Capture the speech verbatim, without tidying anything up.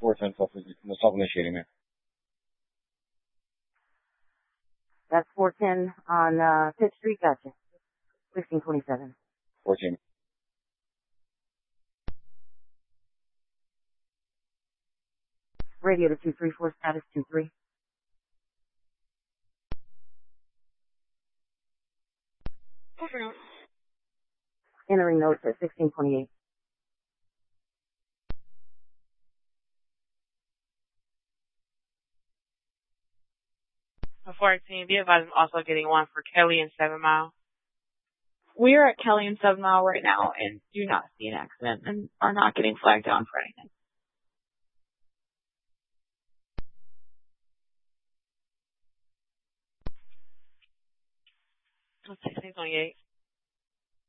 four ten, self-initiating, man. That's four ten on uh, Fifth Street, gotcha. sixteen twenty-seven. fourteen. Radio to two three four, status two three. Entering notes at sixteen twenty-eight. fourteen, be advised I'm also getting one for Kelly and Seven Mile. We are at Kelly and Seven Mile right now and do not see an accident and are not getting flagged down for anything. sixteen twenty-eight.